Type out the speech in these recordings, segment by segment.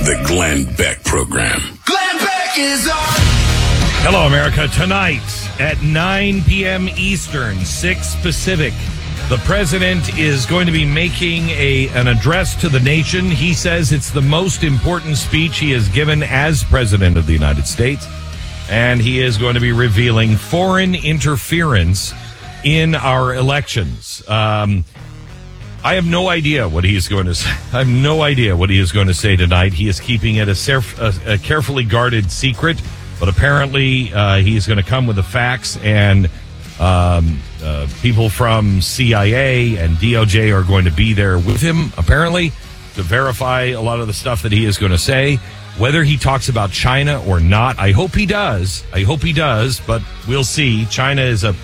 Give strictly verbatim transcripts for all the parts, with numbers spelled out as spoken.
The Glenn Beck Program. Glenn Beck is on. Hello, America. Tonight at nine p.m. Eastern, six Pacific, the president is going to be making a an address to the nation. He says it's the most important speech he has given as president of the United States, and he is going to be revealing foreign interference in our elections. Um, I have no idea what he is going to say. I have no idea what he is going to say tonight. He is keeping it a, surf, a, a carefully guarded secret, but apparently uh, he is going to come with the facts, and um, uh, people from C I A and D O J are going to be there with him, apparently, to verify a lot of the stuff that he is going to say. Whether he talks about China or not, I hope he does. I hope he does, but we'll see. China is a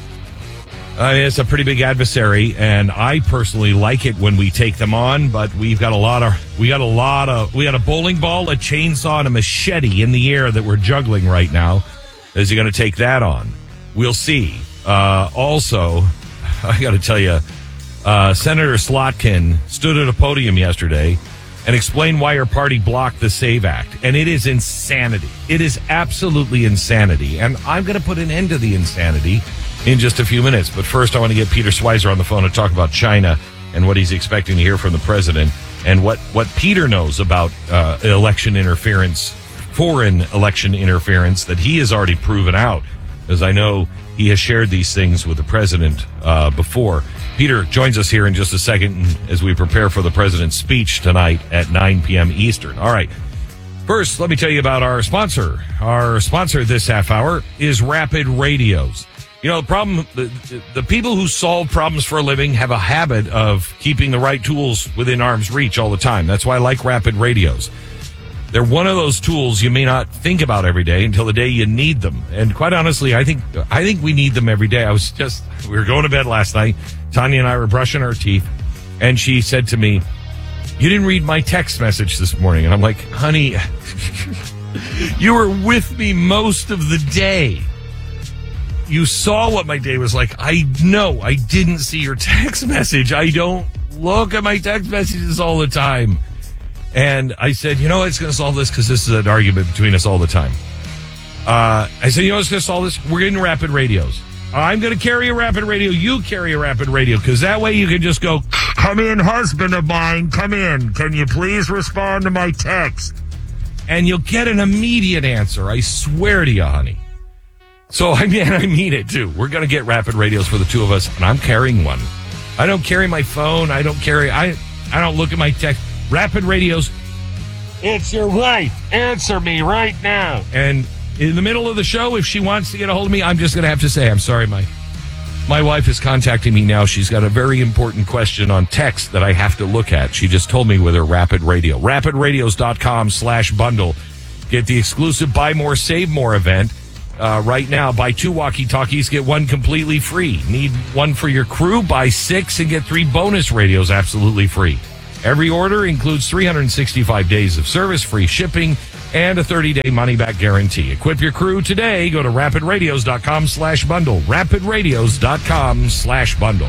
Uh, it's a pretty big adversary, and I personally like it when we take them on. But we've got a lot of, we got a lot of, we got a bowling ball, a chainsaw, and a machete in the air that we're juggling right now. Is he going to take that on? We'll see. Uh, also, I got to tell you, uh, Senator Slotkin stood at a podium yesterday and explained why her party blocked the SAVE Act, and it is insanity. It is absolutely insanity, and I'm going to put an end to the insanity in just a few minutes. But first, I want to get Peter Schweizer on the phone to talk about China and what he's expecting to hear from the president, and what, what Peter knows about uh, election interference, foreign election interference that he has already proven out, as I know he has shared these things with the president uh, before. Peter joins us here in just a second as we prepare for the president's speech tonight at nine p.m. Eastern. All right. First, let me tell you about our sponsor. Our sponsor this half hour is Rapid Radios. You know, the problem, the, the people who solve problems for a living have a habit of keeping the right tools within arm's reach all the time. That's why I like Rapid Radios. They're one of those tools you may not think about every day until the day you need them. And quite honestly, I think I think we need them every day. I was just, we were going to bed last night. Tanya and I were brushing our teeth, and she said to me, "You didn't read my text message this morning." And I'm like, "Honey, you were with me most of the day. You saw what my day was like." "I know, I didn't see your text message. I don't look at my text messages all the time." And I said, "You know what's going to solve this? Because this is an argument between us all the time." Uh, I said, "You know what's going to solve this? We're getting Rapid Radios. I'm going to carry a Rapid Radio. You carry a Rapid Radio, because that way you can just go, 'Come in, husband of mine. Come in. Can you please respond to my text?' And you'll get an immediate answer. I swear to you, honey." So, I mean, I mean it, too. We're going to get Rapid Radios for the two of us, and I'm carrying one. I don't carry my phone. I don't carry, I, I don't look at my text. Rapid Radios. "It's your wife. Answer me right now." And in the middle of the show, if she wants to get a hold of me, I'm just going to have to say, "I'm sorry, my, my wife is contacting me now. She's got a very important question on text that I have to look at. She just told me with her Rapid Radio." rapid radios dot com slash bundle. Get the exclusive Buy More, Save More event. Uh, right now, buy two walkie-talkies, get one completely free. Need one for your crew? Buy six and get three bonus radios absolutely free. Every order includes three hundred sixty-five days of service, free shipping, and a thirty-day money-back guarantee. Equip your crew today. Go to rapid radios dot com slash bundle. rapid radios dot com slash bundle.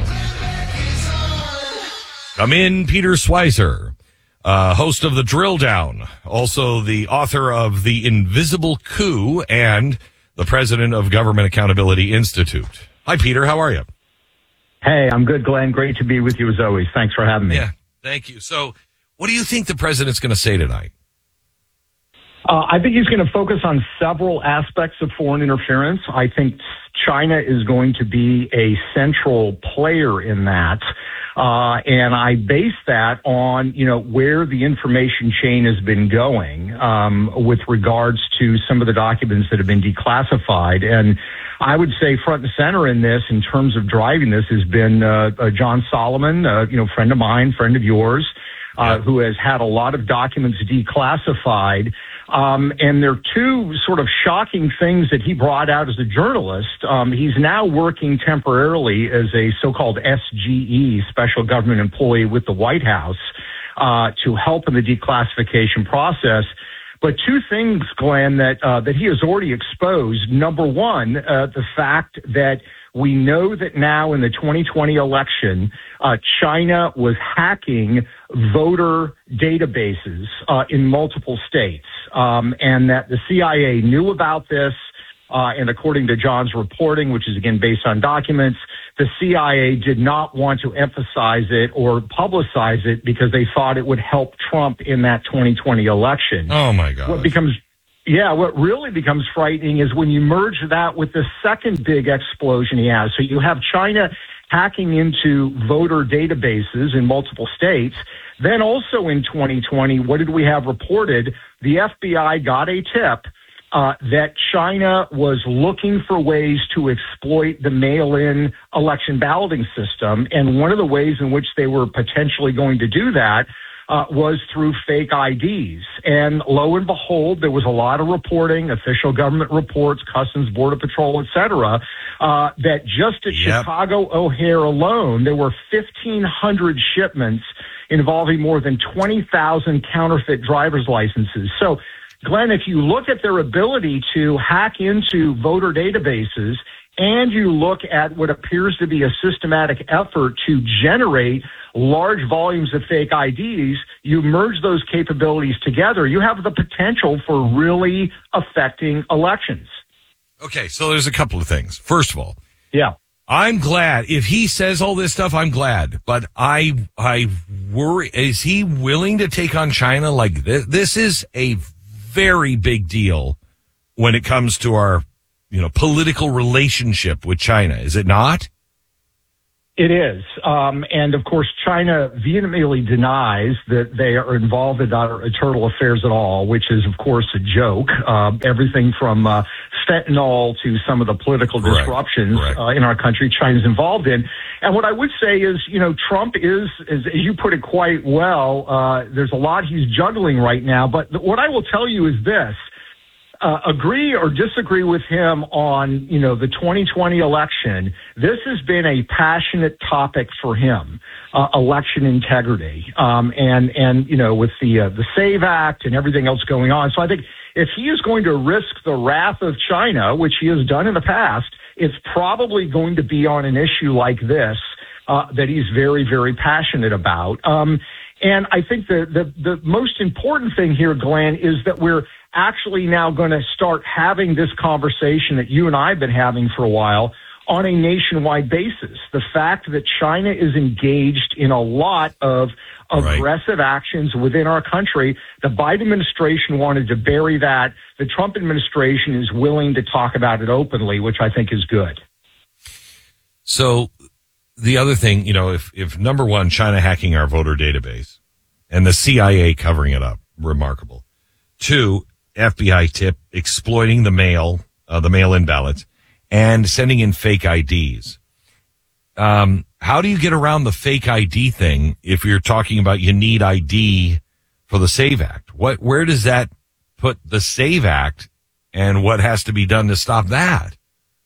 Come in, Peter Schweizer, uh, host of The Drill Down, also the author of The Invisible Coup and the president of Government Accountability Institute. Hi, Peter. How are you? Hey, I'm good, Glenn. Great to be with you as always. Thanks for having me. Yeah, thank you. So what do you think the president's going to say tonight? Uh, I think he's going to focus on several aspects of foreign interference. I think China is going to be a central player in that. Uh, and I base that on, you know, where the information chain has been going, um, with regards to some of the documents that have been declassified. And I would say front and center in this, in terms of driving this, has been, uh, uh John Solomon, uh, you know, friend of mine, friend of yours, uh, who has had a lot of documents declassified. Um, and there are two sort of shocking things that he brought out as a journalist. Um, he's now working temporarily as a so-called S G E, special government employee with the White House, uh, to help in the declassification process. But two things, Glenn, that uh, that he has already exposed. Number one, uh, the fact that We know that now in the twenty twenty election, uh, China was hacking voter databases uh, in multiple states, um, and that the C I A knew about this. Uh, and according to John's reporting, which is again based on documents, the C I A did not want to emphasize it or publicize it because they thought it would help Trump in that twenty twenty election. Oh my God! What becomes Yeah, what really becomes frightening is when you merge that with the second big explosion he has. So you have China hacking into voter databases in multiple states. Then also in twenty twenty, what did we have reported? The F B I got a tip uh, that China was looking for ways to exploit the mail-in election balloting system. And one of the ways in which they were potentially going to do that Uh, was through fake I Ds. And lo and behold, there was a lot of reporting, official government reports, Customs, Border Patrol, et cetera, uh, that just at Yep. Chicago O'Hare alone, there were fifteen hundred shipments involving more than twenty thousand counterfeit driver's licenses. So, Glenn, if you look at their ability to hack into voter databases and you look at what appears to be a systematic effort to generate large volumes of fake I Ds, you merge those capabilities together, you have the potential for really affecting elections. Okay, so there's a couple of things. First of all, Yeah. I'm glad if he says all this stuff. I'm glad, but I I worry: is he willing to take on China like this? This is a very big deal when it comes to our, you know, political relationship with China. Is it not? It is. Um, and of course, China vehemently denies that they are involved in our internal affairs at all, which is, of course, a joke. Uh, everything from uh, fentanyl to some of the political Correct. disruptions Correct. Uh, in our country, China's involved in. And what I would say is, you know, Trump is, is as you put it quite well, uh, there's a lot he's juggling right now. But th- what I will tell you is this. Uh, agree or disagree with him on, you know, the twenty twenty election. This has been a passionate topic for him, uh, election integrity, um, and and you know, with the uh, the SAVE Act and everything else going on. So I think if he is going to risk the wrath of China, which he has done in the past, it's probably going to be on an issue like this uh, that he's very, very passionate about. Um, and I think the, the the most important thing here, Glenn, is that we're actually now going to start having this conversation that you and I have been having for a while on a nationwide basis. The fact that China is engaged in a lot of aggressive right. actions within our country. The Biden administration wanted to bury that. The Trump administration is willing to talk about it openly, which I think is good. So the other thing, you know, if, if number one, China hacking our voter database and the C I A covering it up, remarkable. Two, F B I tip exploiting the mail, uh, the mail-in ballots, and sending in fake I Ds. Um, how do you get around the fake I D thing if you're talking about you need I D for the SAVE Act? What, where does that put the SAVE Act, and what has to be done to stop that?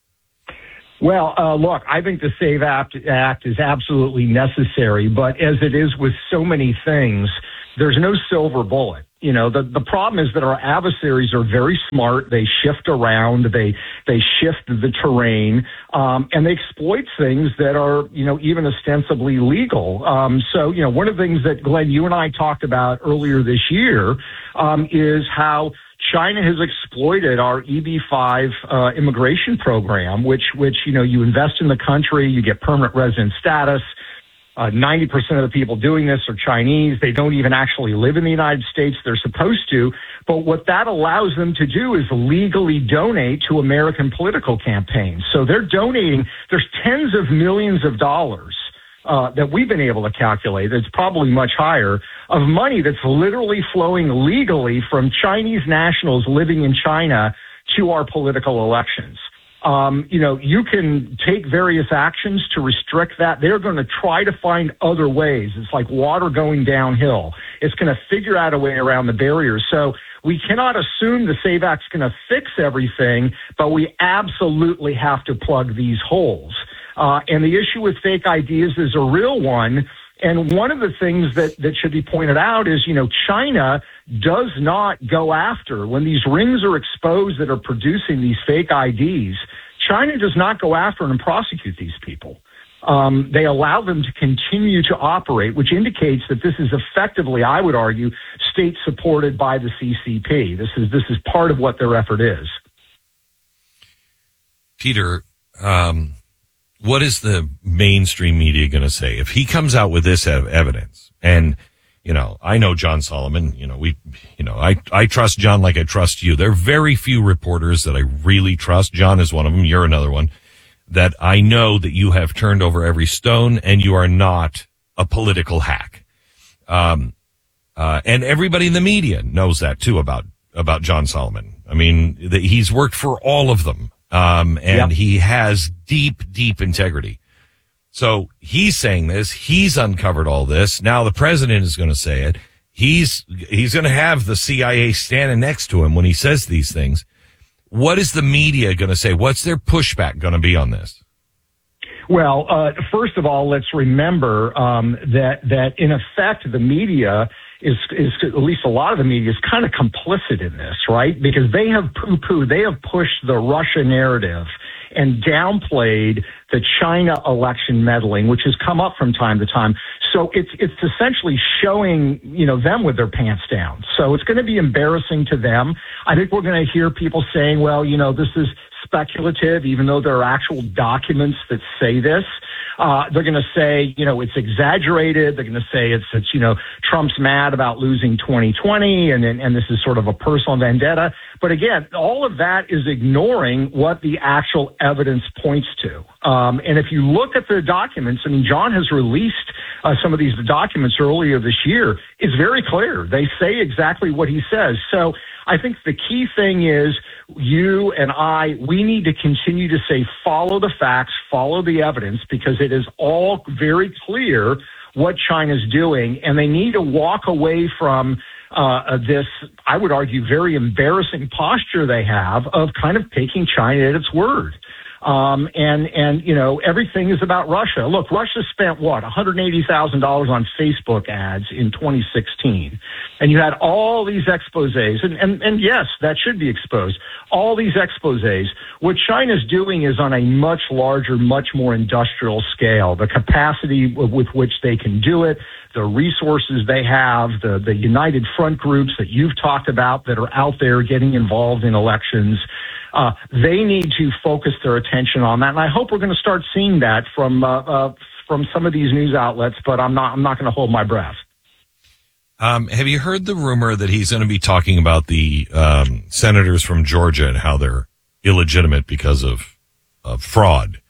Well, uh, look, I think the SAVE Act, Act is absolutely necessary, but as it is with so many things, there's no silver bullet. You know, the, the problem is that our adversaries are very smart. They shift around. They, they shift the terrain, um, and they exploit things that are, you know, even ostensibly legal. Um, so, you know, one of the things that, Glenn, you and I talked about earlier this year, um, is how China has exploited our E B five, uh, immigration program, which, which, you know, you invest in the country, you get permanent resident status. Uh, ninety percent of the people doing this are Chinese. They don't even actually live in the United States. They're supposed to. But what that allows them to do is legally donate to American political campaigns. So they're donating. There's tens of millions of dollars uh, that we've been able to calculate. It's probably much higher, of money that's literally flowing legally from Chinese nationals living in China to our political elections. Um, you know, you can take various actions to restrict that. They're going to try to find other ways. It's like water going downhill. It's going to figure out a way around the barriers. So we cannot assume the SAVE Act's going to fix everything, but we absolutely have to plug these holes. Uh, and the issue with fake I Ds is a real one. And one of the things that, that should be pointed out is, you know, China does not go after, when these rings are exposed that are producing these fake I Ds, China does not go after and prosecute these people. Um, they allow them to continue to operate, which indicates that this is effectively, I would argue, state supported by the C C P. This is this is part of what their effort is. Peter, um, what is the mainstream media going to say if he comes out with this ev- evidence? And you know, I know John Solomon. You know, we, you know, I I trust John like I trust you. There are very few reporters that I really trust. John is one of them. You're another one. That I know that you have turned over every stone and you are not a political hack. Um, uh, and everybody in the media knows that too about, about John Solomon. I mean, the, he's worked for all of them. Um, and yep. He has deep, deep integrity. So he's saying this, he's uncovered all this. Now the president is going to say it. He's, he's going to have the C I A standing next to him when he says these things. What is the media going to say? What's their pushback going to be on this? Well, uh, first of all, let's remember um, that that in effect the media is is at least a lot of the media is kind of complicit in this, right? Because they have poo-pooed, they have pushed the Russia narrative and downplayed the China election meddling, which has come up from time to time. So it's it's essentially showing, you know, them with their pants down. So it's going to be embarrassing to them. I think we're going to hear people saying, well, you know, this is speculative, even though there are actual documents that say this. Uh, they're going to say, you know, it's exaggerated. They're going to say it's, it's, you know, Trump's mad about losing twenty twenty and, and, and this is sort of a personal vendetta. But again, all of that is ignoring what the actual evidence points to. Um, and if you look at the documents, I mean, John has released uh, some of these documents earlier this year. It's very clear. They say exactly what he says. So I think the key thing is you and I, we need to continue to say, follow the facts, follow the evidence, because it is all very clear what China's doing, and they need to walk away from uh, this, I would argue, very embarrassing posture they have of kind of taking China at its word. Um, and, and, you know, everything is about Russia. Look, Russia spent what, one hundred eighty thousand dollars on Facebook ads in twenty sixteen. And you had all these exposés, and, and, and yes, that should be exposed. All these exposés. What China's doing is on a much larger, much more industrial scale. The capacity with which they can do it, the resources they have, the, the United Front groups that you've talked about that are out there getting involved in elections. Uh, they need to focus their attention on that, and I hope we're going to start seeing that from uh, uh, from some of these news outlets. But I'm not I'm not going to hold my breath. Um, have you heard the rumor that he's going to be talking about the um, senators from Georgia and how they're illegitimate because of of fraud?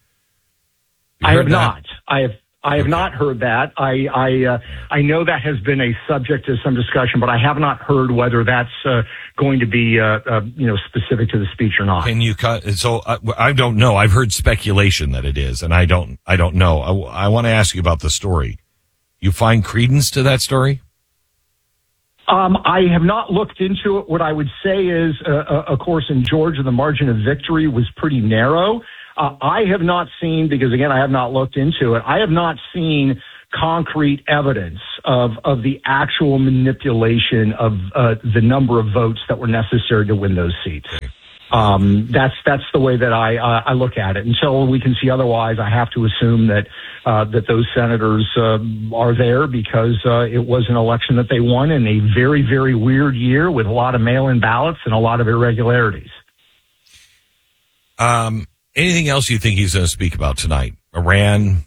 I have that? not. I have. I have okay. not heard that. I I, uh, I know that has been a subject of some discussion, but I have not heard whether that's uh, going to be uh, uh, you know specific to the speech or not. Can you cut? So uh, I don't know. I've heard speculation that it is, and I don't. I don't know. I, I want to ask you about the story. You find credence to that story? Um, I have not looked into it. What I would say is, uh, uh, of course, in Georgia, the margin of victory was pretty narrow. Uh, I have not seen, because again, I have not looked into it, I have not seen concrete evidence of, of the actual manipulation of uh, the number of votes that were necessary to win those seats. Um, that's that's the way that I uh, I look at it. Until we can see otherwise, I have to assume that uh, that those senators uh, are there because uh, it was an election that they won in a very, very weird year with a lot of mail-in ballots and a lot of irregularities. Um. Anything else you think he's going to speak about tonight? Iran?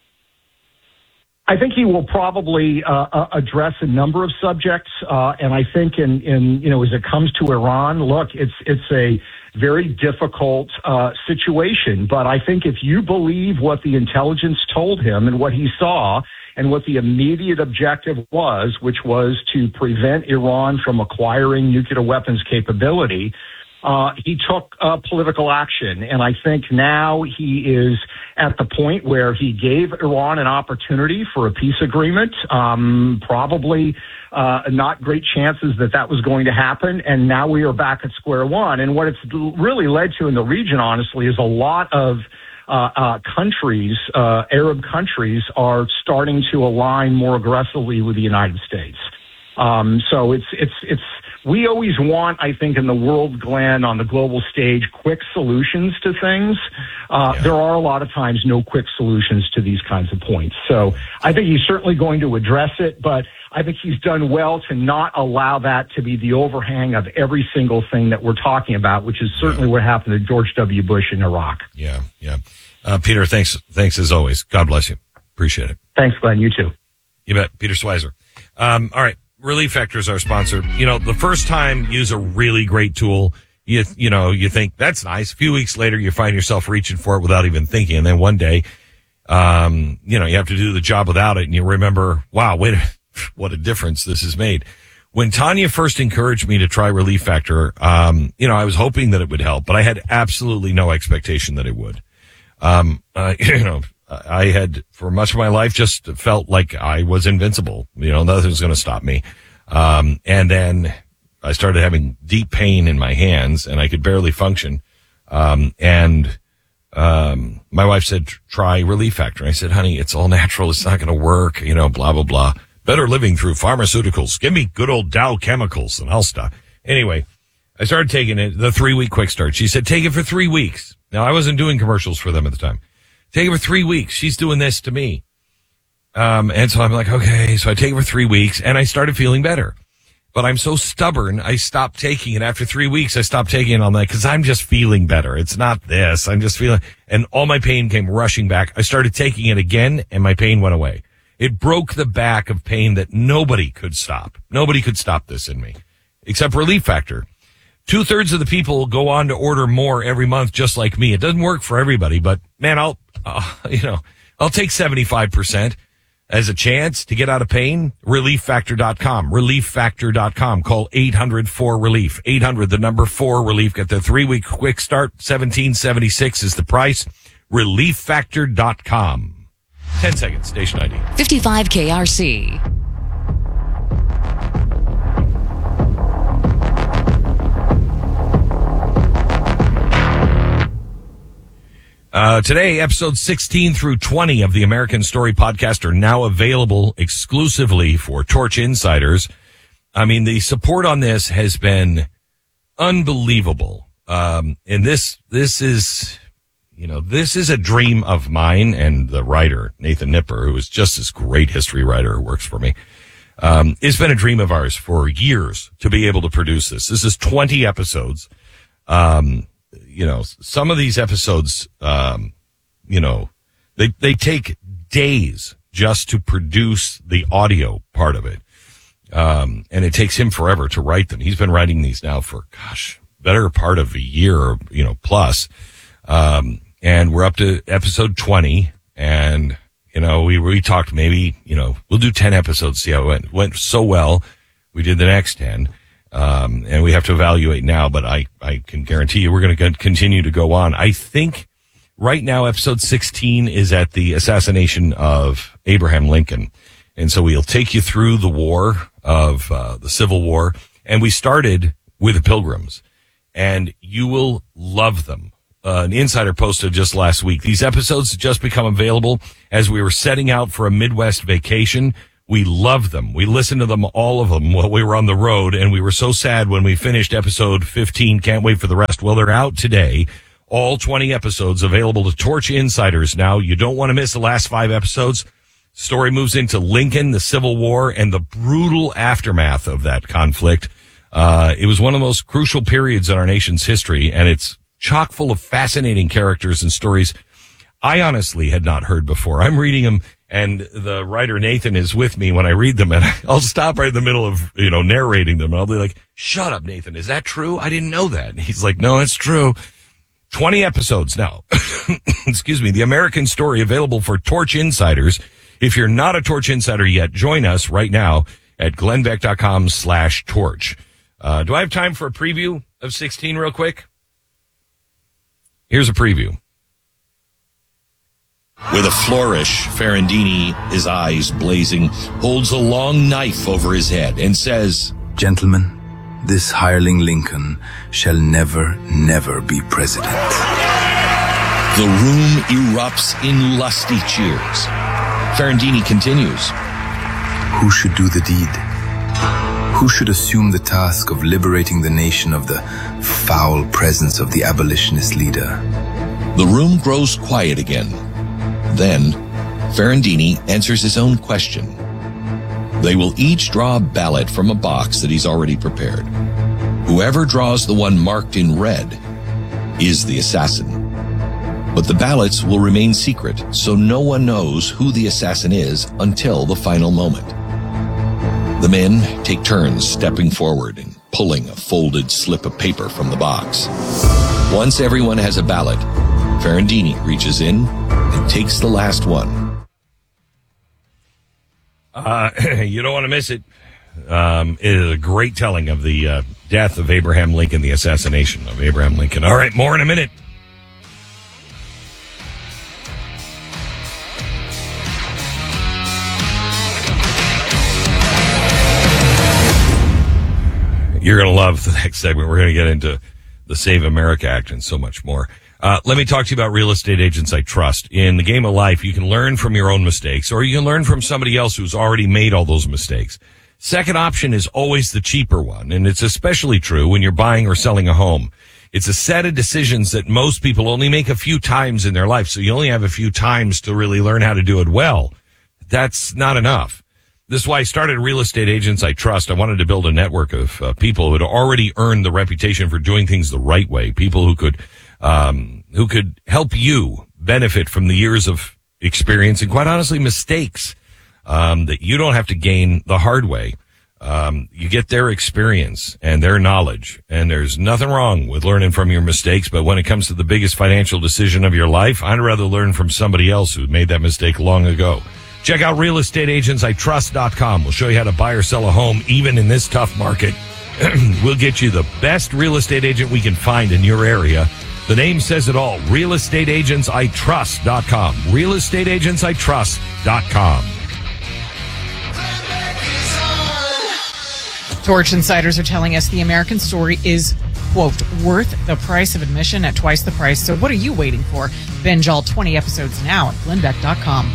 I think he will probably uh, uh, address a number of subjects, uh, and I think in, in you know as it comes to Iran, look, it's it's a very difficult uh, situation. But I think if you believe what the intelligence told him and what he saw, and what the immediate objective was, which was to prevent Iran from acquiring nuclear weapons capability. Uh, he took uh, political action, and I think now he is at the point where he gave Iran an opportunity for a peace agreement. Um, probably uh, not great chances that that was going to happen, and now we are back at square one. And what it's really led to in the region, honestly, is a lot of uh, uh, countries, uh, Arab countries, are starting to align more aggressively with the United States. Um, so it's it's it's. we always want, I think, in the world, Glenn, on the global stage, quick solutions to things. Uh, yeah. There are a lot of times no quick solutions to these kinds of points. So I think he's certainly going to address it, but I think he's done well to not allow that to be the overhang of every single thing that we're talking about, which is certainly yeah. what happened to George W. Bush in Iraq. Yeah, yeah. Uh, Peter, thanks, thanks as always. God bless you. Appreciate it. Thanks, Glenn. You too. You bet. Peter Schweizer. Um, all right. Relief Factor is our sponsor. You know, the first time you use a really great tool, you, you know, you think that's nice. A few weeks later, you find yourself reaching for it without even thinking. And then one day, um, you know, you have to do the job without it and you remember, wow, wait, what a difference this has made. When Tanya first encouraged me to try Relief Factor, um, you know, I was hoping that it would help, but I had absolutely no expectation that it would. Um, uh, you know, I had, for much of my life, just felt like I was invincible. You know, nothing was going to stop me. Um, and then I started having deep pain in my hands and I could barely function. Um, and, um, my wife said, try Relief Factor. And I said, honey, it's all natural. It's not going to work, you know, blah, blah, blah. Better living through pharmaceuticals. Give me good old Dow Chemicals and I'll stop. Anyway, I started taking it, the three week quick start. She said, take it for three weeks. Now, I wasn't doing commercials for them at the time. Take it for three weeks. She's doing this to me. Um, and so I'm like, okay, so I take it for three weeks and I started feeling better. But I'm so stubborn, I stopped taking it. After three weeks, I stopped taking it on that because I'm just feeling better. It's not this. I'm just feeling, and all my pain came rushing back. I started taking it again and my pain went away. It broke the back of pain that nobody could stop. Nobody could stop this in me except Relief Factor. Two thirds of the people go on to order more every month, just like me. It doesn't work for everybody, but man, I'll, uh, you know, I'll take seventy-five percent as a chance to get out of pain. relief factor dot com, relief factor dot com. Call eight hundred four relief, eight hundred, the number four relief. Get the three week quick start. seventeen seventy-six is the price. relief factor dot com. ten seconds, station I D. fifty-five K R C. Uh, today, episodes sixteen through twenty of the American Story podcast are now available exclusively for Torch Insiders. I mean, the support on this has been unbelievable. Um, and this, this is, you know, this is a dream of mine and the writer, Nathan Nipper, who is just this great history writer who works for me. Um, it's been a dream of ours for years to be able to produce this. This is twenty episodes. Um, You know, some of these episodes, um, you know, they, they take days just to produce the audio part of it. Um, and it takes him forever to write them. He's been writing these now for, gosh, better part of a year, you know, plus. Um, and we're up to episode twenty. And, you know, we, we talked maybe, you know, we'll do ten episodes, see how it went. It went so well. We did the next ten. Um, and we have to evaluate now, but I, I can guarantee you we're going to continue to go on. I think right now episode sixteen is at the assassination of Abraham Lincoln. And so we'll take you through the war of, uh, the Civil War. And we started with the Pilgrims and you will love them. Uh, an insider posted just last week. These episodes just become available as we were setting out for a Midwest vacation. We love them. We listened to them, all of them, while we were on the road, and we were so sad when we finished episode fifteen. Can't wait for the rest. Well, they're out today. All twenty episodes available to Torch Insiders now. You don't want to miss the last five episodes. Story moves into Lincoln, the Civil War, and the brutal aftermath of that conflict. Uh, it was one of the most crucial periods in our nation's history, and it's chock full of fascinating characters and stories I honestly had not heard before. I'm reading them, and the writer Nathan is with me when I read them, and I'll stop right in the middle of, you know, narrating them, and I'll be like, shut up, Nathan. Is that true? I didn't know that. And he's like, no, it's true. twenty episodes now. Excuse me. The American Story available for Torch Insiders. If you're not a Torch Insider yet, join us right now at glennbeck.com slash torch. Uh, do I have time for a preview of sixteen real quick? Here's a preview. With a flourish, Ferrandini, his eyes blazing, holds a long knife over his head and says, Gentlemen, this hireling Lincoln shall never, never be president. The room erupts in lusty cheers. Ferrandini continues, Who should do the deed? Who should assume the task of liberating the nation of the foul presence of the abolitionist leader? The room grows quiet again. Then, Ferrandini answers his own question. They will each draw a ballot from a box that he's already prepared. Whoever draws the one marked in red is the assassin. But the ballots will remain secret, so no one knows who the assassin is until the final moment. The men take turns stepping forward and pulling a folded slip of paper from the box. Once everyone has a ballot, Ferrandini reaches in and takes the last one. Uh, you don't want to miss it. Um, it is a great telling of the uh, death of Abraham Lincoln, the assassination of Abraham Lincoln. All right, more in a minute. You're going to love the next segment. We're going to get into the Save America Act and so much more. Uh, let me talk to you about real estate agents I trust. In the game of life, you can learn from your own mistakes, or you can learn from somebody else who's already made all those mistakes. Second option is always the cheaper one, and it's especially true when you're buying or selling a home. It's a set of decisions that most people only make a few times in their life, so you only have a few times to really learn how to do it well. That's not enough. This is why I started Real Estate Agents I Trust. I wanted to build a network of uh, people who had already earned the reputation for doing things the right way. People who could, um, who could help you benefit from the years of experience and, quite honestly, mistakes, um, that you don't have to gain the hard way. Um, you get their experience and their knowledge, and there's nothing wrong with learning from your mistakes. But when it comes to the biggest financial decision of your life, I'd rather learn from somebody else who made that mistake long ago. Check out real estate agents I trust dot com. We'll show you how to buy or sell a home even in this tough market. We'll get you the best real estate agent we can find in your area. The name says it all. real estate agents I trust dot com. real estate agents I trust dot com. Torch insiders are telling us the American story is, quote, worth the price of admission at twice the price. So what are you waiting for? Binge all twenty episodes now at glenn beck dot com.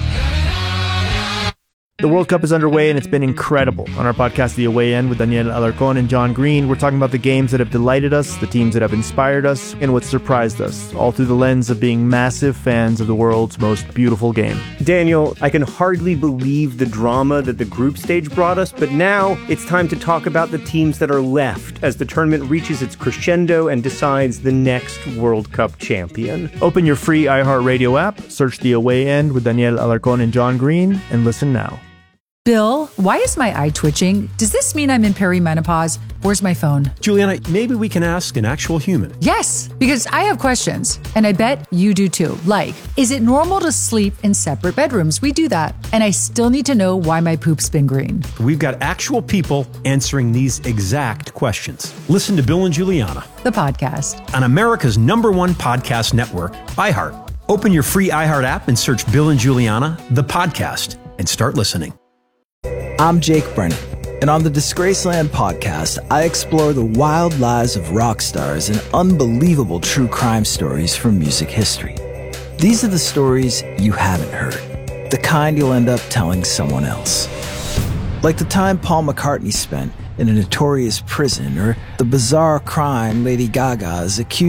The World Cup is underway, and it's been incredible. On our podcast, The Away End, with Daniel Alarcón and John Green, we're talking about the games that have delighted us, the teams that have inspired us, and what surprised us, all through the lens of being massive fans of the world's most beautiful game. Daniel, I can hardly believe the drama that the group stage brought us, but now it's time to talk about the teams that are left as the tournament reaches its crescendo and decides the next World Cup champion. Open your free iHeartRadio app, search The Away End with Daniel Alarcón and John Green, and listen now. Bill, why is my eye twitching? Does this mean I'm in perimenopause? Where's my phone? Juliana, maybe we can ask an actual human. Yes, because I have questions, and I bet you do too. Like, is it normal to sleep in separate bedrooms? We do that. And I still need to know why my poop's been green. We've got actual people answering these exact questions. Listen to Bill and Juliana, the podcast, on America's number one podcast network, iHeart. Open your free iHeart app and search Bill and Juliana, the podcast, and start listening. I'm Jake Brennan, and on the Disgraceland podcast, I explore the wild lives of rock stars and unbelievable true crime stories from music history. These are the stories you haven't heard, the kind you'll end up telling someone else. Like the time Paul McCartney spent in a notorious prison, or the bizarre crime Lady Gaga is accused